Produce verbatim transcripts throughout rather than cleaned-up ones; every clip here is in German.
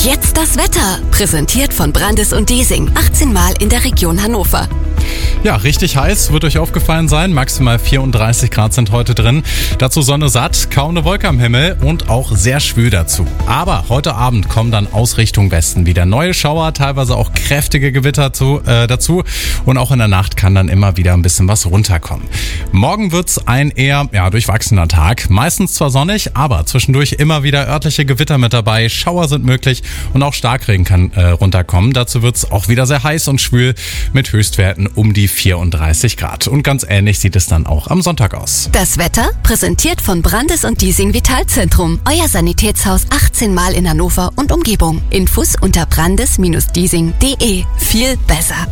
Jetzt das Wetter, präsentiert von Brandes und Diesing, achtzehn Mal in der Region Hannover. Ja, richtig heiß, wird euch aufgefallen sein. Maximal vierunddreißig Grad sind heute drin. Dazu Sonne satt, kaum eine Wolke am Himmel und auch sehr schwül dazu. Aber heute Abend kommen dann aus Richtung Westen wieder neue Schauer, teilweise auch kräftige Gewitter zu, äh, dazu. Und auch in der Nacht kann dann immer wieder ein bisschen was runterkommen. Morgen wird's ein eher ja, durchwachsener Tag. Meistens zwar sonnig, aber zwischendurch immer wieder örtliche Gewitter mit dabei. Schauer sind möglich und auch Starkregen kann äh, runterkommen. Dazu wird's auch wieder sehr heiß und schwül mit Höchstwerten um die vierunddreißig Grad. Und ganz ähnlich sieht es dann auch am Sonntag aus. Das Wetter präsentiert von Brandes und Diesing Vitalzentrum. Euer Sanitätshaus achtzehn Mal in Hannover und Umgebung. Infos unter brandes Bindestrich diesing punkt de. Viel besser.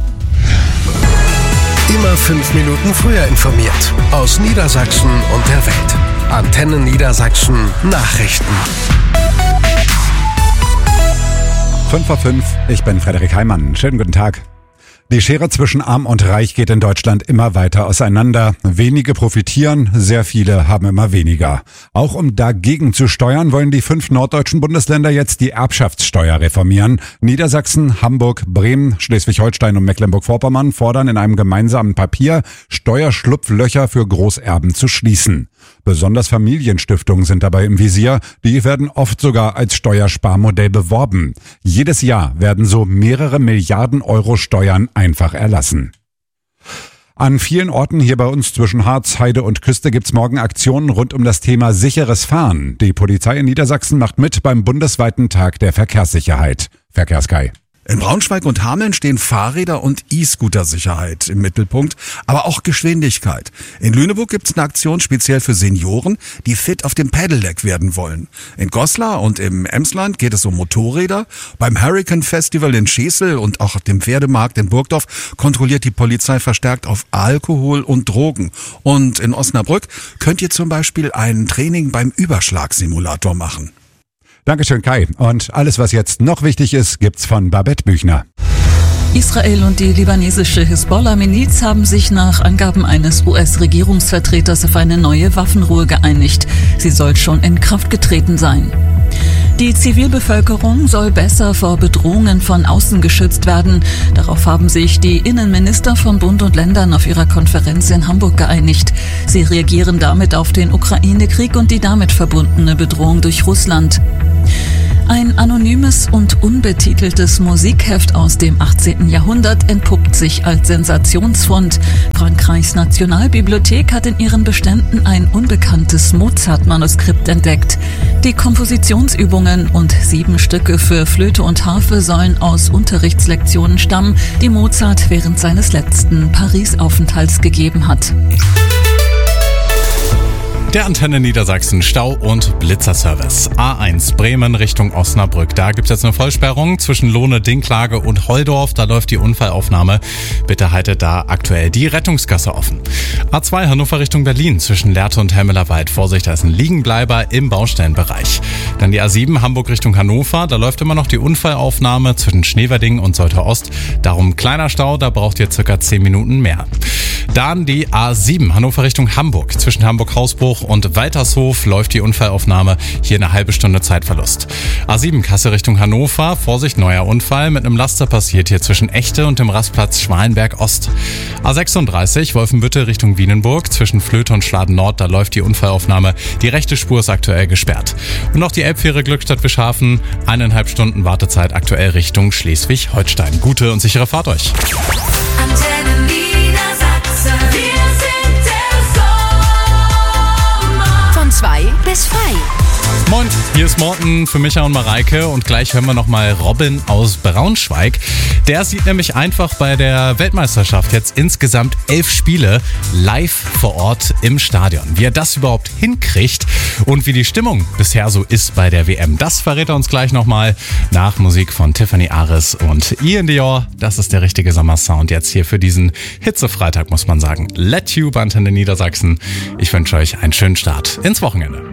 Immer fünf Minuten früher informiert. Aus Niedersachsen und der Welt. Antenne Niedersachsen Nachrichten. fünf vor fünf, ich bin Frederik Heimann. Schönen guten Tag. Die Schere zwischen Arm und Reich geht in Deutschland immer weiter auseinander. Wenige profitieren, sehr viele haben immer weniger. Auch um dagegen zu steuern, wollen die fünf norddeutschen Bundesländer jetzt die Erbschaftssteuer reformieren. Niedersachsen, Hamburg, Bremen, Schleswig-Holstein und Mecklenburg-Vorpommern fordern in einem gemeinsamen Papier, Steuerschlupflöcher für Großerben zu schließen. Besonders Familienstiftungen sind dabei im Visier. Die werden oft sogar als Steuersparmodell beworben. Jedes Jahr werden so mehrere Milliarden Euro Steuern einfach erlassen. An vielen Orten hier bei uns zwischen Harz, Heide und Küste gibt's morgen Aktionen rund um das Thema sicheres Fahren. Die Polizei in Niedersachsen macht mit beim bundesweiten Tag der Verkehrssicherheit. Verkehrssky. In Braunschweig und Hameln stehen Fahrräder und E-Scooter-Sicherheit im Mittelpunkt, aber auch Geschwindigkeit. In Lüneburg gibt's eine Aktion speziell für Senioren, die fit auf dem Pedelec werden wollen. In Goslar und im Emsland geht es um Motorräder. Beim Hurricane Festival in Schesel und auch dem Pferdemarkt in Burgdorf kontrolliert die Polizei verstärkt auf Alkohol und Drogen. Und in Osnabrück könnt ihr zum Beispiel ein Training beim Überschlagsimulator machen. Dankeschön, Kai. Und alles, was jetzt noch wichtig ist, gibt's von Babette Büchner. Israel und die libanesische Hisbollah-Miliz haben sich nach Angaben eines U S-Regierungsvertreters auf eine neue Waffenruhe geeinigt. Sie soll schon in Kraft getreten sein. Die Zivilbevölkerung soll besser vor Bedrohungen von außen geschützt werden. Darauf haben sich die Innenminister von Bund und Ländern auf ihrer Konferenz in Hamburg geeinigt. Sie reagieren damit auf den Ukraine-Krieg und die damit verbundene Bedrohung durch Russland. Ein anonymes und unbetiteltes Musikheft aus dem achtzehnten Jahrhundert entpuppt sich als Sensationsfund. Frankreichs Nationalbibliothek hat in ihren Beständen ein unbekanntes Mozart-Manuskript entdeckt. Die Kompositionsübungen und sieben Stücke für Flöte und Harfe sollen aus Unterrichtslektionen stammen, die Mozart während seines letzten Paris-Aufenthalts gegeben hat. Der Antenne Niedersachsen Stau- und Blitzerservice. A eins Bremen Richtung Osnabrück. Da gibt's jetzt eine Vollsperrung zwischen Lohne, Dinklage und Holdorf. Da läuft die Unfallaufnahme. Bitte haltet da aktuell die Rettungsgasse offen. A zwei Hannover Richtung Berlin zwischen Lehrte und Hemmelerwald. Vorsicht, da ist ein Liegenbleiber im Baustellenbereich. Dann die A sieben Hamburg Richtung Hannover. Da läuft immer noch die Unfallaufnahme zwischen Schneverding und Soltau Ost. Darum kleiner Stau, da braucht ihr circa zehn Minuten mehr. Dann die A sieben Hannover Richtung Hamburg. Zwischen Hamburg-Hausbruch und Waltershof läuft die Unfallaufnahme. Hier eine halbe Stunde Zeitverlust. A sieben Kassel Richtung Hannover. Vorsicht, neuer Unfall. Mit einem Laster passiert hier zwischen Echte und dem Rastplatz Schwalenberg Ost. A sechsunddreißig Wolfenbüttel Richtung Wienenburg. Zwischen Flöte und Schladen Nord. Da läuft die Unfallaufnahme. Die rechte Spur ist aktuell gesperrt. Und noch die Elbfähre Glückstadt-Wischhafen. Eineinhalb Stunden Wartezeit aktuell Richtung Schleswig-Holstein. Gute und sichere Fahrt euch. Antenne Niedersachsen. Wir sind der Sommer. Von zwei bis frei. Moin, hier ist Morten für Micha und Mareike und gleich hören wir nochmal Robin aus Braunschweig. Der sieht nämlich einfach bei der Weltmeisterschaft jetzt insgesamt elf Spiele live vor Ort im Stadion. Wie er das überhaupt hinkriegt und wie die Stimmung bisher so ist bei der W M, das verrät er uns gleich nochmal nach Musik von Tiffany Aris und Ian Dior. Das ist der richtige Sommersound jetzt hier für diesen Hitzefreitag, muss man sagen. Let You bei Antenne Niedersachsen. Ich wünsche euch einen schönen Start ins Wochenende.